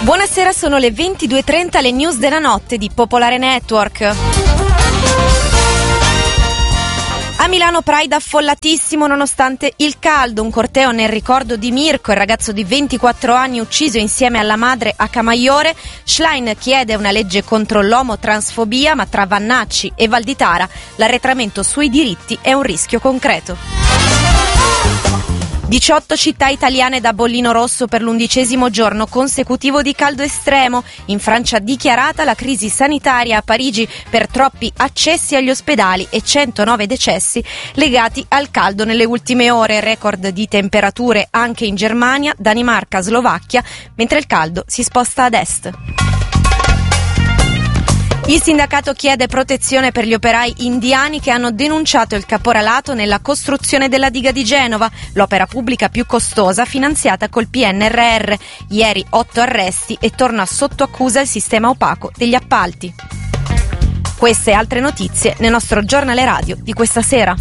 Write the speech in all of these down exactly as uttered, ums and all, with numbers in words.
Buonasera, sono le ventidue e trenta, le news della notte di Popolare Network. A Milano Pride affollatissimo nonostante il caldo, un corteo nel ricordo di Mirko, il ragazzo di ventiquattro anni ucciso insieme alla madre a Camaiore. Schlein chiede una legge contro l'omotransfobia, ma tra Vannacci e Valditara l'arretramento sui diritti è un rischio concreto. diciotto città italiane da bollino rosso per l'undicesimo giorno consecutivo di caldo estremo. In Francia dichiarata la crisi sanitaria, a Parigi per troppi accessi agli ospedali e centonove decessi legati al caldo nelle ultime ore. Record di temperature anche in Germania, Danimarca, Slovacchia, mentre il caldo si sposta ad est. Il sindacato chiede protezione per gli operai indiani che hanno denunciato il caporalato nella costruzione della diga di Genova, l'opera pubblica più costosa finanziata col P N R R. Ieri otto arresti e torna sotto accusa il sistema opaco degli appalti. Queste e altre notizie nel nostro giornale radio di questa sera.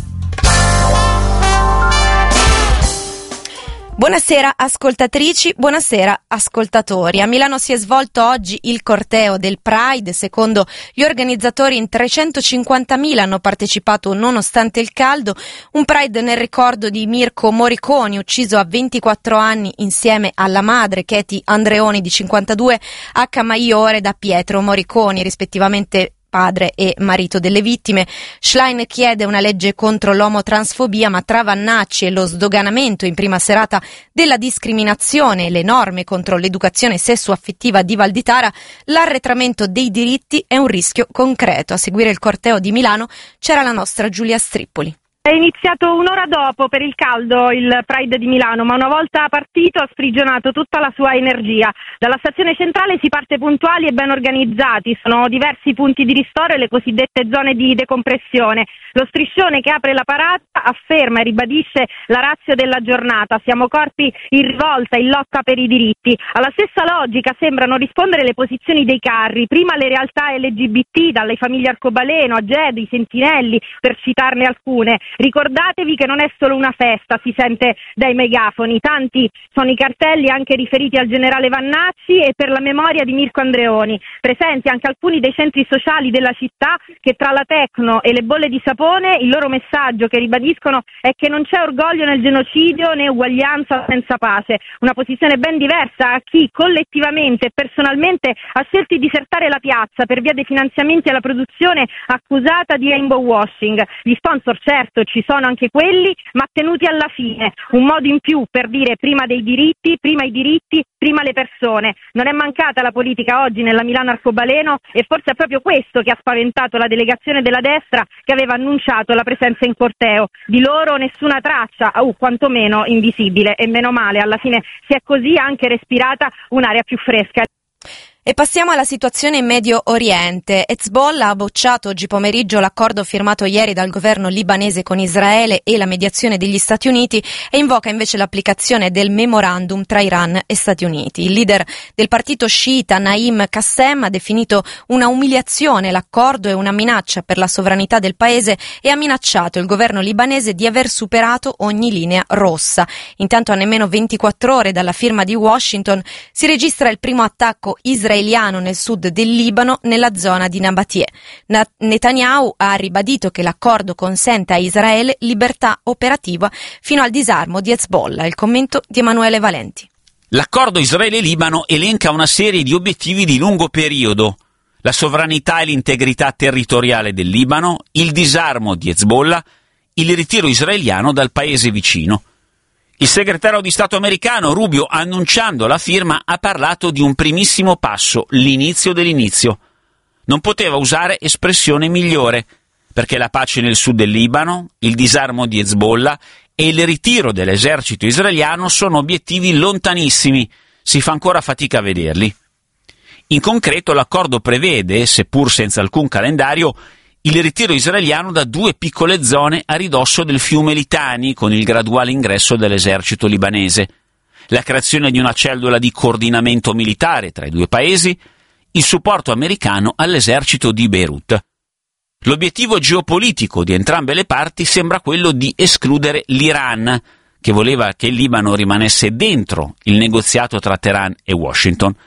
Buonasera ascoltatrici, buonasera ascoltatori. A Milano si è svolto oggi il corteo del Pride. Secondo gli organizzatori in trecentocinquantamila hanno partecipato nonostante il caldo. Un Pride nel ricordo di Mirko Moriconi, ucciso a ventiquattro anni insieme alla madre Katie Andreoni di cinquantadue a Camaiore da Pietro Moriconi, rispettivamente padre e marito delle vittime. Schlein chiede una legge contro l'omotransfobia, ma tra Vannacci e lo sdoganamento in prima serata della discriminazione e le norme contro l'educazione sessuaffettiva di Valditara, l'arretramento dei diritti è un rischio concreto. A seguire il corteo di Milano c'era la nostra Giulia Strippoli. È iniziato un'ora dopo per il caldo il Pride di Milano, ma una volta partito ha sprigionato tutta la sua energia. Dalla stazione centrale si parte puntuali e ben organizzati, sono diversi punti di ristoro e le cosiddette zone di decompressione. Lo striscione che apre la parata afferma e ribadisce la ratio della giornata: siamo corpi in rivolta, in lotta per i diritti. Alla stessa logica sembrano rispondere le posizioni dei carri, prima le realtà L G B T, dalle famiglie Arcobaleno a Gedo, i Sentinelli, per citarne alcune. Ricordatevi che non è solo una festa, si sente dai megafoni. Tanti sono i cartelli anche riferiti al generale Vannacci e per la memoria di Mirko Andreoni. Presenti anche alcuni dei centri sociali della città che, tra la Tecno e le bolle di sapone, il loro messaggio che ribadiscono è che non c'è orgoglio nel genocidio né uguaglianza senza pace. Una posizione ben diversa a chi collettivamente e personalmente ha scelto di disertare la piazza per via dei finanziamenti alla produzione accusata di rainbow washing. Gli sponsor, certo, ci sono anche quelli, ma tenuti alla fine, un modo in più per dire prima dei diritti, prima i diritti, prima le persone. Non è mancata la politica oggi nella Milano Arcobaleno e forse è proprio questo che ha spaventato la delegazione della destra che aveva annunciato la presenza in corteo. Di loro nessuna traccia, uh, quantomeno invisibile, e meno male, alla fine si è così anche respirata un'aria più fresca. E passiamo alla situazione in Medio Oriente. Hezbollah ha bocciato oggi pomeriggio l'accordo firmato ieri dal governo libanese con Israele e la mediazione degli Stati Uniti e invoca invece l'applicazione del memorandum tra Iran e Stati Uniti. Il leader del partito sciita Naim Qassem ha definito una umiliazione l'accordo e una minaccia per la sovranità del paese e ha minacciato il governo libanese di aver superato ogni linea rossa. Intanto a nemmeno ventiquattro ore dalla firma di Washington si registra il primo attacco israeliano israeliano nel sud del Libano, nella zona di Nabatie. Netanyahu ha ribadito che l'accordo consente a Israele libertà operativa fino al disarmo di Hezbollah. Il commento di Emanuele Valenti. L'accordo Israele-Libano elenca una serie di obiettivi di lungo periodo: la sovranità e l'integrità territoriale del Libano, il disarmo di Hezbollah, il ritiro israeliano dal paese vicino. Il segretario di Stato americano Rubio, annunciando la firma, ha parlato di un primissimo passo, l'inizio dell'inizio. Non poteva usare espressione migliore, perché la pace nel sud del Libano, il disarmo di Hezbollah e il ritiro dell'esercito israeliano sono obiettivi lontanissimi, si fa ancora fatica a vederli. In concreto l'accordo prevede, seppur senza alcun calendario, il ritiro israeliano da due piccole zone a ridosso del fiume Litani, con il graduale ingresso dell'esercito libanese, la creazione di una cellula di coordinamento militare tra i due paesi, il supporto americano all'esercito di Beirut. L'obiettivo geopolitico di entrambe le parti sembra quello di escludere l'Iran, che voleva che il Libano rimanesse dentro il negoziato tra Teheran e Washington.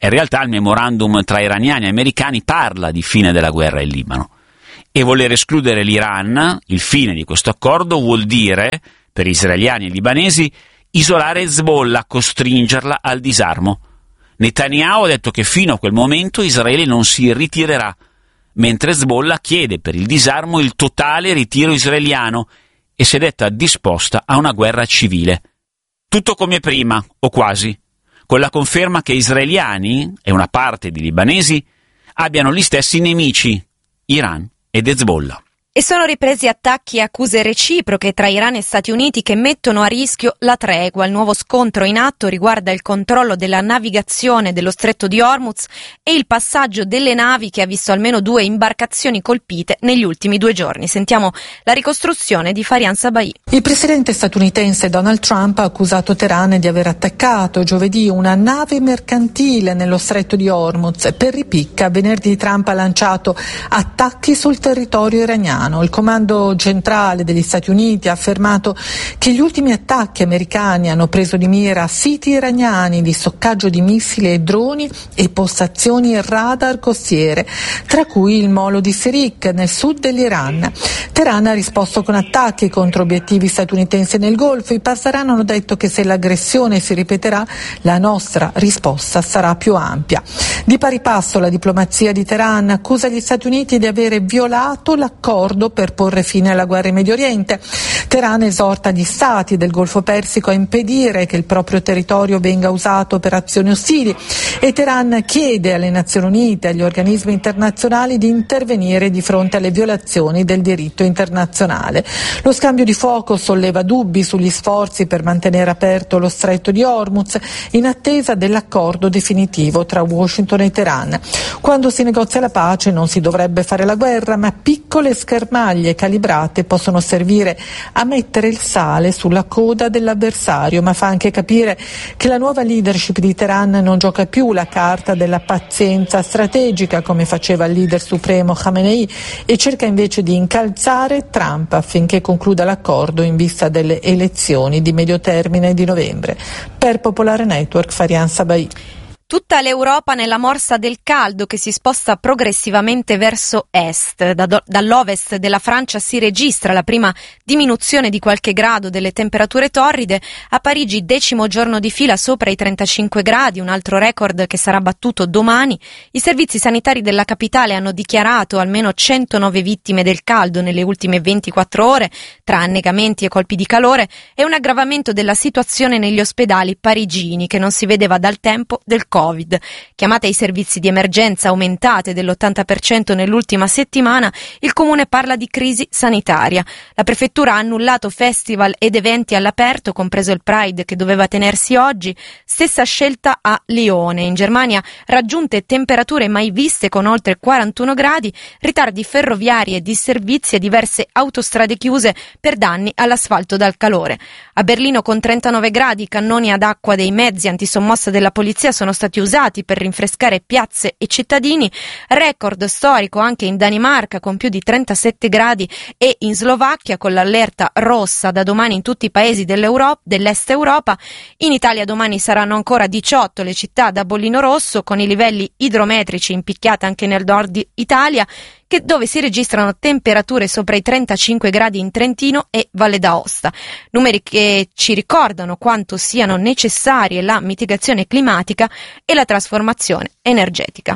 In realtà il memorandum tra iraniani e americani parla di fine della guerra in Libano. E voler escludere l'Iran, il fine di questo accordo, vuol dire, per israeliani e libanesi, isolare Hezbollah, costringerla al disarmo. Netanyahu ha detto che fino a quel momento Israele non si ritirerà, mentre Hezbollah chiede per il disarmo il totale ritiro israeliano e si è detta disposta a una guerra civile. Tutto come prima, o quasi, con la conferma che israeliani e una parte di libanesi abbiano gli stessi nemici, Iran ed Hezbollah. E sono ripresi attacchi e accuse reciproche tra Iran e Stati Uniti che mettono a rischio la tregua. Il nuovo scontro in atto riguarda il controllo della navigazione dello stretto di Hormuz e il passaggio delle navi che ha visto almeno due imbarcazioni colpite negli ultimi due giorni. Sentiamo la ricostruzione di Farian Sabai. Il presidente statunitense Donald Trump ha accusato Teheran di aver attaccato giovedì una nave mercantile nello stretto di Hormuz. Per ripicca, venerdì Trump ha lanciato attacchi sul territorio iraniano. Il comando centrale degli Stati Uniti ha affermato che gli ultimi attacchi americani hanno preso di mira siti iraniani di stoccaggio di missili e droni e postazioni radar costiere, tra cui il molo di Sirik nel sud dell'Iran. Teheran ha risposto con attacchi contro obiettivi statunitensi nel Golfo. I Pasdaran hanno detto che se l'aggressione si ripeterà, la nostra risposta sarà più ampia. Di pari passo la diplomazia di Teheran accusa gli Stati Uniti di avere violato l'accordo per porre fine alla guerra in Medio Oriente. Teheran esorta gli stati del Golfo Persico a impedire che il proprio territorio venga usato per azioni ostili e Teheran chiede alle Nazioni Unite e agli organismi internazionali di intervenire di fronte alle violazioni del diritto internazionale. Lo scambio di fuoco solleva dubbi sugli sforzi per mantenere aperto lo stretto di Hormuz in attesa dell'accordo definitivo tra Washington e Teheran. Quando si negozia la pace non si dovrebbe fare la guerra, ma piccole schermaglie calibrate possono servire a mettere il sale sulla coda dell'avversario, ma fa anche capire che la nuova leadership di Teheran non gioca più la carta della pazienza strategica come faceva il leader supremo Khamenei e cerca invece di incalzare Trump affinché concluda l'accordo in vista delle elezioni di medio termine di novembre. Per Popolare Network, Farian Sabai. Tutta l'Europa nella morsa del caldo che si sposta progressivamente verso est. Da do, dall'ovest della Francia si registra la prima diminuzione di qualche grado delle temperature torride. A Parigi decimo giorno di fila sopra i trentacinque gradi, un altro record che sarà battuto domani. I servizi sanitari della capitale hanno dichiarato almeno centonove vittime del caldo nelle ultime ventiquattro ore, tra annegamenti e colpi di calore, e un aggravamento della situazione negli ospedali parigini che non si vedeva dal tempo del Covid. Covid. Chiamate ai servizi di emergenza aumentate dell'ottanta per cento nell'ultima settimana, il comune parla di crisi sanitaria. La prefettura ha annullato festival ed eventi all'aperto, compreso il Pride che doveva tenersi oggi. Stessa scelta a Lione. In Germania raggiunte temperature mai viste con oltre quarantuno gradi, ritardi ferroviari e disservizi e diverse autostrade chiuse per danni all'asfalto dal calore. A Berlino con trentanove gradi i cannoni ad acqua dei mezzi antisommossa della polizia sono stati usati per rinfrescare piazze e cittadini. Record storico anche in Danimarca con più di trentasette gradi e in Slovacchia con l'allerta rossa da domani in tutti i paesi dell'Europa, dell'est Europa. In Italia domani saranno ancora diciotto le città da bollino rosso con i livelli idrometrici in picchiata anche nel nord Italia, che dove si registrano temperature sopra i trentacinque gradi in Trentino e Valle d'Aosta. Numeri che ci ricordano quanto siano necessarie la mitigazione climatica e la trasformazione energetica.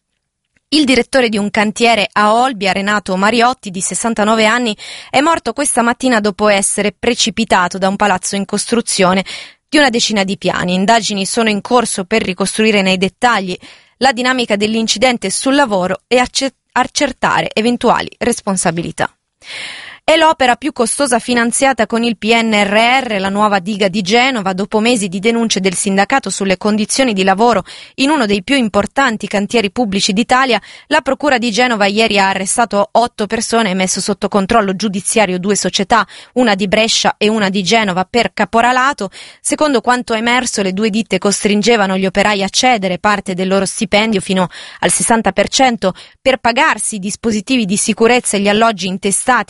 Il direttore di un cantiere a Olbia, Renato Mariotti, di sessantanove anni, è morto questa mattina dopo essere precipitato da un palazzo in costruzione di una decina di piani. Indagini sono in corso per ricostruire nei dettagli la dinamica dell'incidente sul lavoro e accettare accertare eventuali responsabilità. È l'opera più costosa finanziata con il P N R R, la nuova diga di Genova. Dopo mesi di denunce del sindacato sulle condizioni di lavoro in uno dei più importanti cantieri pubblici d'Italia, la Procura di Genova ieri ha arrestato otto persone e messo sotto controllo giudiziario due società, una di Brescia e una di Genova, per caporalato. Secondo quanto emerso, le due ditte costringevano gli operai a cedere parte del loro stipendio fino al sessanta per cento per pagarsi i dispositivi di sicurezza e gli alloggi intestati alla società,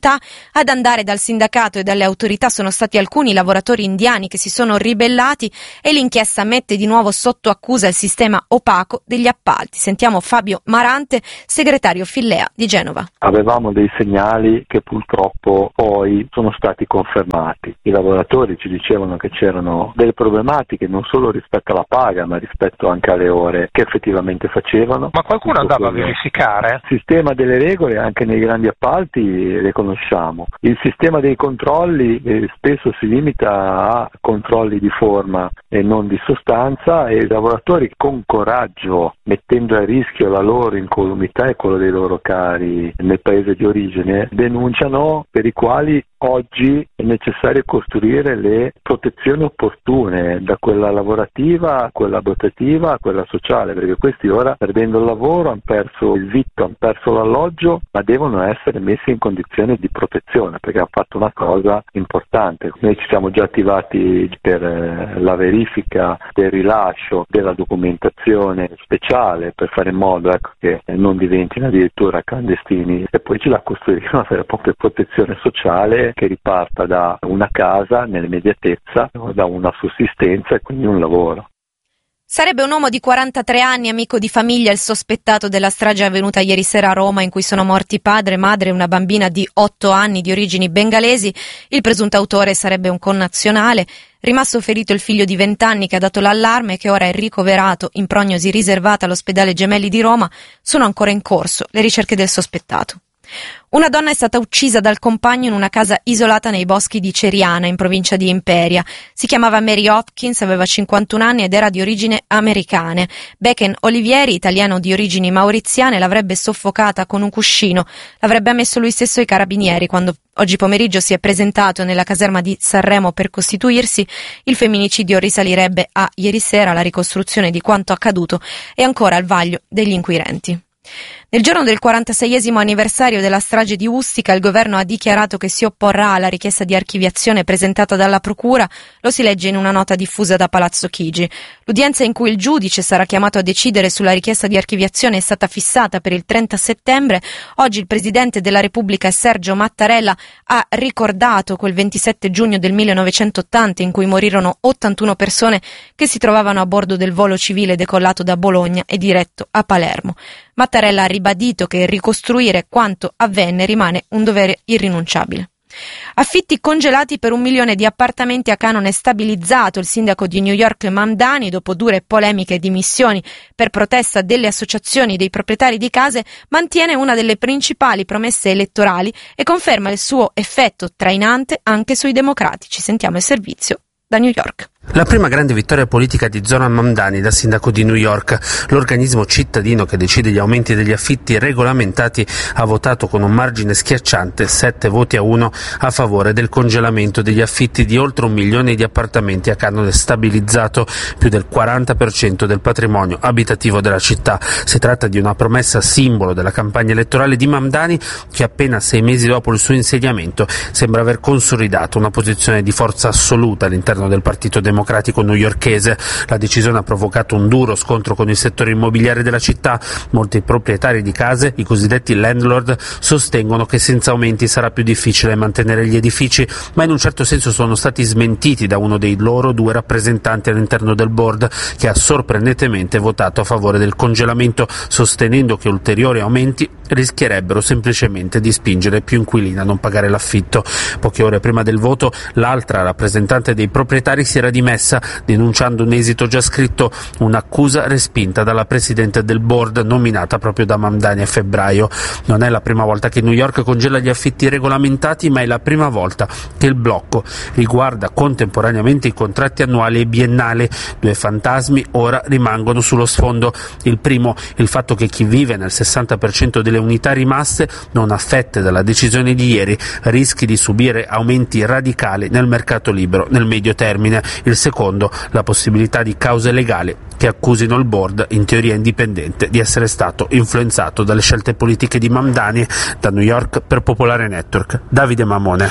società. Ad andare dal sindacato e dalle autorità sono stati alcuni lavoratori indiani che si sono ribellati e l'inchiesta mette di nuovo sotto accusa il sistema opaco degli appalti. Sentiamo Fabio Marante, segretario Fillea di Genova. Avevamo dei segnali che purtroppo poi sono stati confermati. I lavoratori ci dicevano che c'erano delle problematiche non solo rispetto alla paga ma rispetto anche alle ore che effettivamente facevano. Ma qualcuno andava a verificare? Il sistema delle regole anche nei grandi appalti le conosciamo. Il sistema dei controlli eh, spesso si limita a controlli di forma e non di sostanza, e i lavoratori con coraggio, mettendo a rischio la loro incolumità e quello dei loro cari nel paese di origine, denunciano per i quali oggi è necessario costruire le protezioni opportune, da quella lavorativa a quella abitativa a quella sociale, perché questi ora, perdendo il lavoro, hanno perso il vitto, hanno perso l'alloggio, ma devono essere messi in condizioni di protezione, perché hanno fatto una cosa importante. Noi ci siamo già attivati per la verifica del rilascio della documentazione speciale per fare in modo ecco, che non diventino addirittura clandestini, e poi ce la costruire una vera e propria protezione sociale che riparta da una casa nell'immediatezza, da una sussistenza e quindi un lavoro. Sarebbe un uomo di quarantatré anni, amico di famiglia, il sospettato della strage avvenuta ieri sera a Roma in cui sono morti padre, madre e una bambina di otto anni di origini bengalesi. Il presunto autore sarebbe un connazionale. Rimasto ferito il figlio di venti anni che ha dato l'allarme e che ora è ricoverato in prognosi riservata all'ospedale Gemelli di Roma. Sono ancora in corso le ricerche del sospettato. Una donna è stata uccisa dal compagno in una casa isolata nei boschi di Ceriana, in provincia di Imperia. Si chiamava Mary Hopkins, aveva cinquantuno anni ed era di origini americane. Becken Olivieri, italiano di origini mauriziane, l'avrebbe soffocata con un cuscino. L'avrebbe ammesso lui stesso ai carabinieri quando oggi pomeriggio si è presentato nella caserma di Sanremo per costituirsi. Il femminicidio risalirebbe a ieri sera. La ricostruzione di quanto accaduto è ancora al vaglio degli inquirenti. Nel giorno del quarantaseiesimo anniversario della strage di Ustica, il governo ha dichiarato che si opporrà alla richiesta di archiviazione presentata dalla procura. Lo si legge in una nota diffusa da Palazzo Chigi. L'udienza in cui il giudice sarà chiamato a decidere sulla richiesta di archiviazione è stata fissata per il trenta settembre. Oggi il presidente della Repubblica Sergio Mattarella ha ricordato quel ventisette giugno del millenovecentottanta in cui morirono ottantuno persone che si trovavano a bordo del volo civile decollato da Bologna e diretto a Palermo. Mattarella ha ribadito che ricostruire quanto avvenne rimane un dovere irrinunciabile. Affitti congelati per un milione di appartamenti a canone stabilizzato. Il sindaco di New York Mamdani, dopo dure polemiche e dimissioni per protesta delle associazioni dei proprietari di case, mantiene una delle principali promesse elettorali e conferma il suo effetto trainante anche sui democratici. Sentiamo il servizio da New York. La prima grande vittoria politica di Zoran Mamdani da sindaco di New York. L'organismo cittadino che decide gli aumenti degli affitti regolamentati ha votato con un margine schiacciante, sette voti a uno, a favore del congelamento degli affitti di oltre un milione di appartamenti a canone stabilizzato, più del quaranta per cento del patrimonio abitativo della città. Si tratta di una promessa simbolo della campagna elettorale di Mamdani, che appena sei mesi dopo il suo insediamento sembra aver consolidato una posizione di forza assoluta all'interno del Partito Democratico democratico newyorkese. La decisione ha provocato un duro scontro con il settore immobiliare della città. Molti proprietari di case, i cosiddetti landlord, sostengono che senza aumenti sarà più difficile mantenere gli edifici, ma in un certo senso sono stati smentiti da uno dei loro due rappresentanti all'interno del board, che ha sorprendentemente votato a favore del congelamento, sostenendo che ulteriori aumenti rischierebbero semplicemente di spingere più inquilini a non pagare l'affitto. Poche ore prima del voto, l'altra rappresentante dei proprietari si era dimessa, denunciando un esito già scritto, un'accusa respinta dalla presidente del board nominata proprio da Mamdani a febbraio. Non è la prima volta che New York congela gli affitti regolamentati, ma è la prima volta che il blocco riguarda contemporaneamente i contratti annuali e biennali. Due fantasmi ora rimangono sullo sfondo. Il primo, il fatto che chi vive nel sessanta per cento delle unità rimaste, non affette dalla decisione di ieri, rischi di subire aumenti radicali nel mercato libero nel medio termine. Il secondo, la possibilità di cause legali che accusino il board, in teoria indipendente, di essere stato influenzato dalle scelte politiche di Mamdani. Da New York per Popolare Network, Davide Mamone.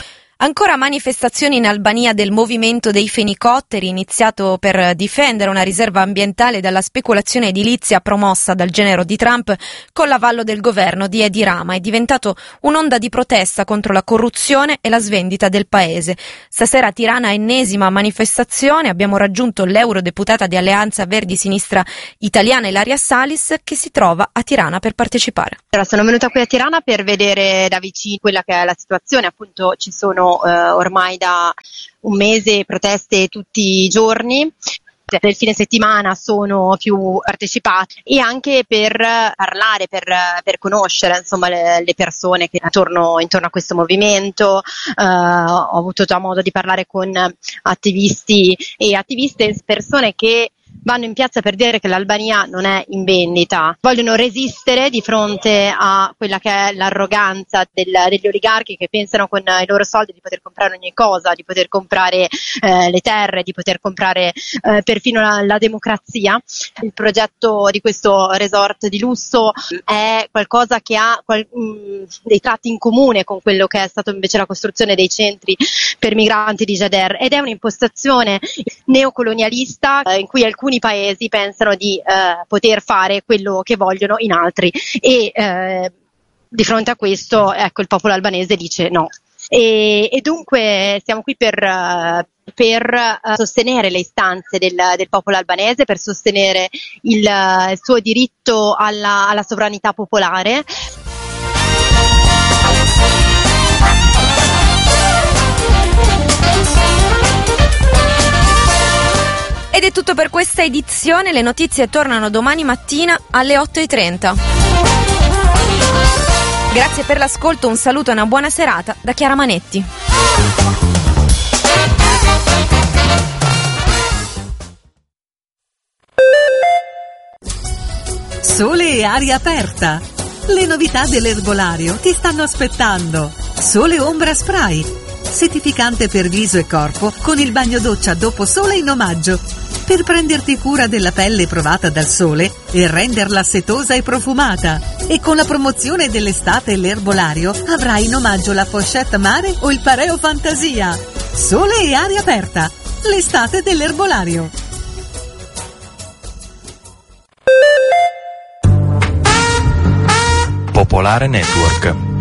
Ancora manifestazioni in Albania del movimento dei fenicotteri, iniziato per difendere una riserva ambientale dalla speculazione edilizia promossa dal genero di Trump con l'avallo del governo di Edi Rama. È diventato un'onda di protesta contro la corruzione e la svendita del paese. Stasera a Tirana ennesima manifestazione, abbiamo raggiunto l'eurodeputata di Alleanza Verdi Sinistra Italiana Ilaria Salis, che si trova a Tirana per partecipare. Allora, sono venuta qui a Tirana per vedere da vicino quella che è la situazione. Appunto ci sono eh, ormai da un mese proteste tutti i giorni. Nel fine settimana sono più partecipati e anche per parlare, per, per conoscere insomma le, le persone che intorno, intorno a questo movimento. Uh, ho avuto già modo di parlare con attivisti e attiviste, persone che vanno in piazza per dire che l'Albania non è in vendita, vogliono resistere di fronte a quella che è l'arroganza del, degli oligarchi che pensano con i loro soldi di poter comprare ogni cosa, di poter comprare eh, le terre, di poter comprare eh, perfino la, la democrazia. Il progetto di questo resort di lusso è qualcosa che ha qual, mh, dei tratti in comune con quello che è stato invece la costruzione dei centri per migranti di Geder, ed è un'impostazione neocolonialista eh, in cui alcuni paesi pensano di eh, poter fare quello che vogliono in altri e eh, di fronte a questo ecco il popolo albanese dice no e, e dunque siamo qui per, uh, per uh, sostenere le istanze del, del popolo albanese, per sostenere il, uh, il suo diritto alla, alla sovranità popolare. Ed è tutto per questa edizione, le notizie tornano domani mattina alle otto e trenta. Grazie per l'ascolto, un saluto e una buona serata da Chiara Manetti. Sole e aria aperta. Le novità dell'erbolario ti stanno aspettando. Sole Ombra Spray, settificante per viso e corpo con il bagno doccia dopo sole in omaggio, per prenderti cura della pelle provata dal sole e renderla setosa e profumata. E con la promozione dell'estate e l'erbolario avrai in omaggio la pochette mare o il pareo fantasia. Sole e aria aperta, l'estate dell'erbolario. Popolare Network.